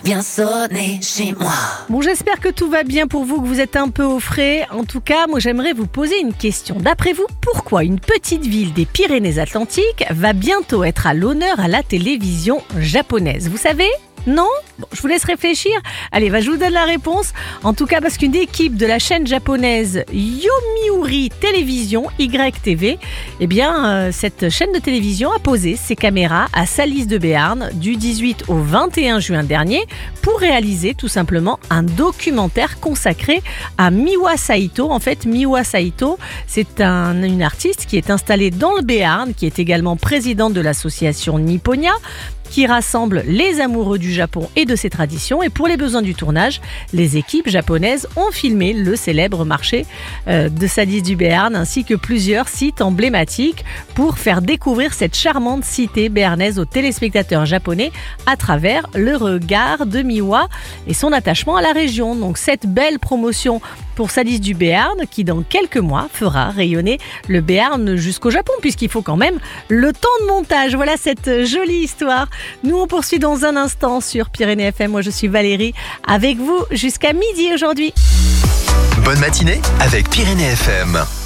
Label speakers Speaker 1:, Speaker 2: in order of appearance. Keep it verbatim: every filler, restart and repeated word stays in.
Speaker 1: Viens sonner chez moi.
Speaker 2: Bon, j'espère que tout va bien pour vous, que vous êtes un peu au frais. En tout cas, moi j'aimerais vous poser une question. D'après vous, pourquoi une petite ville des Pyrénées-Atlantiques va bientôt être à l'honneur à la télévision japonaise? Vous savez ? Non ? Bon, je vous laisse réfléchir. Allez, bah, je vous donne la réponse. En tout cas, parce qu'une équipe de la chaîne japonaise Yomiuri Télévision, Y T V, eh bien, euh, cette chaîne de télévision a posé ses caméras à Salis de Béarn du dix-huit au vingt et un juin dernier pour réaliser tout simplement un documentaire consacré à Miwa Saito. En fait, Miwa Saito, c'est un, une artiste qui est installée dans le Béarn, qui est également présidente de l'association Nipponia, qui rassemble les amoureux du Japon et de ses traditions. Et pour les besoins du tournage, les équipes japonaises ont filmé le célèbre marché euh, de Salis du Béarn ainsi que plusieurs sites emblématiques pour faire découvrir cette charmante cité béarnaise aux téléspectateurs japonais à travers le regard de Miwa et son attachement à la région. Donc cette belle promotion pour Salis du Béarn qui dans quelques mois fera rayonner le Béarn jusqu'au Japon puisqu'il faut quand même le temps de montage. Voilà cette jolie histoire. Nous on poursuit dans un instant sur Pyrénées F M. Moi je suis Valérie avec vous jusqu'à midi aujourd'hui.
Speaker 3: Bonne matinée avec Pyrénées F M.